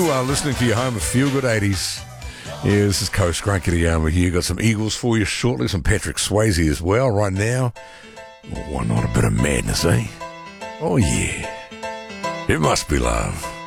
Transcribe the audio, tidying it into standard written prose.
are listening to your home of Feel Good 80s. Yeah, this is Coast Grunkity here. Got some Eagles for you shortly, some Patrick Swayze as well. Right now, why not a bit of madness, eh? Oh yeah, it must be love.